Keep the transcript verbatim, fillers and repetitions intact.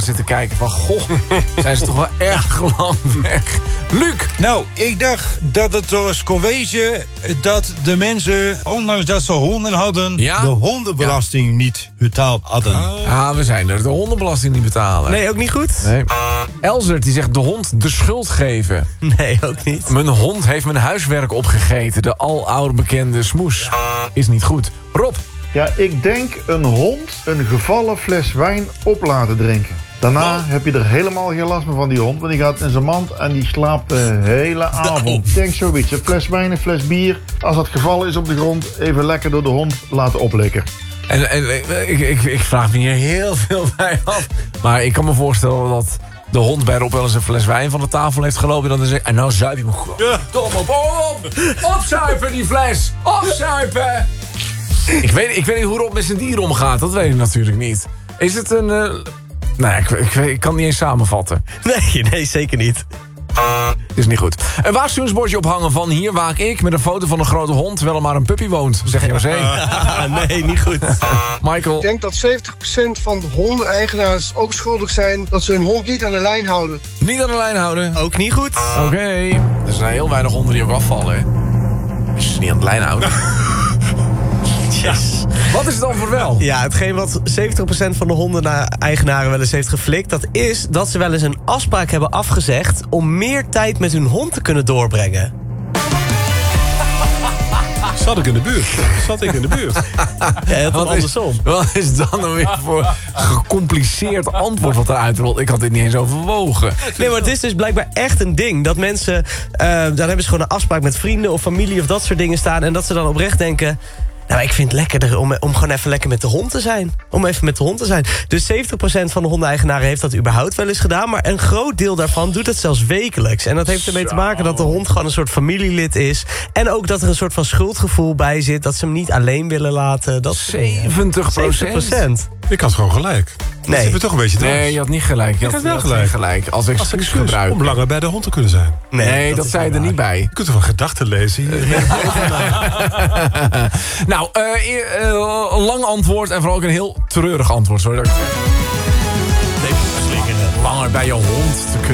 zitten kijken van... Goh, zijn ze toch wel erg lang weg. Luc! Nou, ik dacht dat het zo eens kon wezen dat de mensen, ondanks dat ze honden hadden... Ja? de hondenbelasting ja. niet betaald hadden. Oh. Ah, we zijn er. De hondenbelasting niet betalen. Nee, ook niet goed? Nee. Elzert, die zegt de hond de schuld geven. Nee, ook niet. Mijn hond heeft mijn huiswerk opgegeten. De aloude bekende smoes. Is niet goed. Rob. Ja, ik denk een hond een gevallen fles wijn op laten drinken. Daarna heb je er helemaal geen last meer van die hond. Want die gaat in zijn mand en die slaapt de hele avond. Denk zoiets. Een fles wijn, een fles bier. Als dat gevallen is op de grond, even lekker door de hond laten oplikken. En, en ik, ik, ik vraag me hier heel veel bij af. Maar ik kan me voorstellen dat de hond bij Rob wel eens een fles wijn van de tafel heeft gelopen. En dan zegt en nou zuip je me goed. Ja. Dom op, op, opzuipen die fles. Opzuipen. Ik weet, ik weet niet hoe Rob met zijn dier omgaat. Dat weet ik natuurlijk niet. Is het een... Uh... Nee, ik, ik, ik kan het niet eens samenvatten. Nee, nee, zeker niet. Is niet goed. Een waarschuwingsbordje ophangen van hier waak ik... met een foto van een grote hond, terwijl er maar een puppy woont. Zeg José. Nee, niet goed. Michael. Ik denk dat zeventig procent van de hondeneigenaars ook schuldig zijn... dat ze hun hond niet aan de lijn houden. Niet aan de lijn houden. Ook niet goed. Oké. Okay. Er zijn heel weinig honden die ook afvallen. Als je ze niet aan de lijn houdt. Yes. Wat is het dan voor wel? Ja, hetgeen wat zeventig procent van de hondeneigenaren wel eens heeft geflikt... dat is dat ze wel eens een afspraak hebben afgezegd... om meer tijd met hun hond te kunnen doorbrengen. Zat ik in de buurt? Zat ik in de buurt? Ja, het wat andersom. Is, wat is dan nou weer voor gecompliceerd antwoord wat eruit rolt? Ik had dit niet eens overwogen. Nee, maar het is dus blijkbaar echt een ding. Dat mensen, uh, dan hebben ze gewoon een afspraak met vrienden of familie... of dat soort dingen staan. En dat ze dan oprecht denken... Nou, ik vind het lekkerder om, om gewoon even lekker met de hond te zijn. Om even met de hond te zijn. Dus zeventig procent van de hondeneigenaren heeft dat überhaupt wel eens gedaan. Maar een groot deel daarvan doet het zelfs wekelijks. En dat heeft ermee te maken dat de hond gewoon een soort familielid is. En ook dat er een soort van schuldgevoel bij zit. Dat ze hem niet alleen willen laten. Dat zeventig procent? Ik had gewoon gelijk. Nee. Dat is toch een beetje dwars. Nee, je had niet gelijk. Je had, had wel je had gelijk. gelijk. Als excuus, Als excuus gebruiken. om langer bij de hond te kunnen zijn. Nee, nee dat, dat zei je er niet bij. Je kunt er van gedachten lezen. Nou, uh, uh, een lang antwoord en vooral ook een heel treurig antwoord. Sorry dat ik het zeg. Langer bij je hond te kunnen